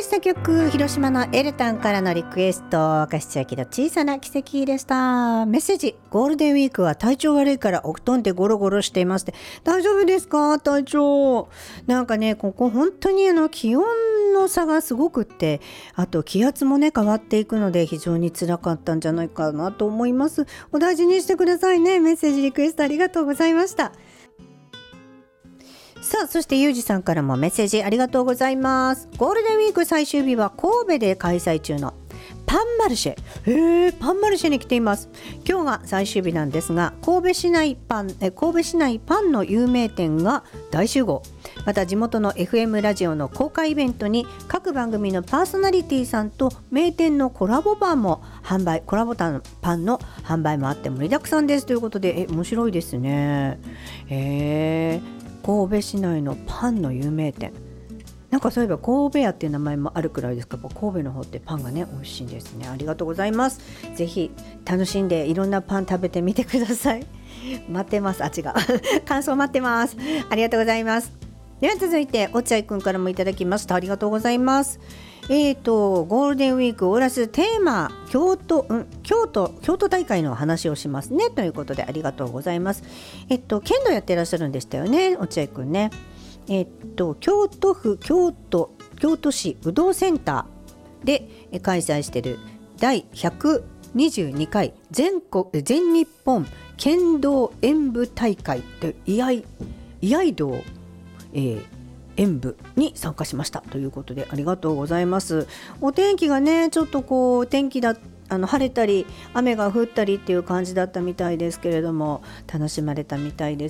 した曲、広島のエルタンからのリクエスト、明石千秋の小さな奇跡でした。メッセージ、ゴールデンウィークは体調悪いからお布団でゴロゴロしていますって。大丈夫ですか体調。なんかね、ここ本当に気温の差がすごくって、あと気圧もね変わっていくので非常に辛かったんじゃないかなと思います。お大事にしてくださいね。メッセージリクエストありがとうございました。さあ、そしてゆうじさんからもメッセージありがとうございます。ゴールデンウィーク最終日は神戸で開催中のパンマルシェ、パンマルシェに来ています。今日が最終日なんですが、神戸市内パンの有名店が大集合。また地元の FM ラジオの公開イベントに各番組のパーソナリティさんと名店のコラボパンの販売もあって盛りだくさんですということで、面白いですね。神戸市内のパンの有名店、なんかそういえば神戸屋っていう名前もあるくらいですから、神戸の方ってパンがね美味しいんですね。ありがとうございます。ぜひ楽しんでいろんなパン食べてみてください。待ってます。感想待ってます。ありがとうございます。では続いて落合くんからもいただきました。ありがとうございます。ゴールデンウィークオーラステーマ京都大会の話をしますねということで、ありがとうございます。剣道やってらっしゃるんでしたよね、落合くんね。京都府京都市武道センターで開催している第122回全日本剣道演武大会で居合道、演武に参加しましたということで、ありがとうございます。お天気がねちょっと天気晴れたり雨が降ったりっていう感じだったみたいですけれども、楽しまれたみたいです。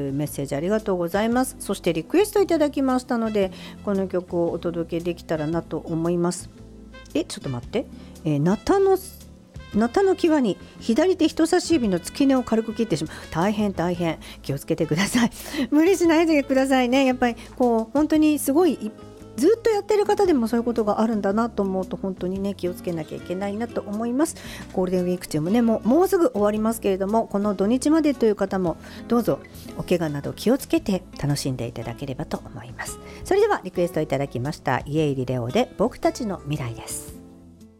メッセージありがとうございます。そしてリクエストいただきましたので、この曲をお届けできたらなと思います。ちょっと待って、ナタの際に左手人差し指の付け根を軽く切ってしまう。大変気をつけてください。無理しないでくださいね。やっぱり本当にすごいずっとやってる方でもそういうことがあるんだなと思うと、本当にね気をつけなきゃいけないなと思います。ゴールデンウィーク中もねもうすぐ終わりますけれども、この土日までという方もどうぞお怪我など気をつけて楽しんでいただければと思います。それではリクエストいただきました家入レオで僕たちの未来です。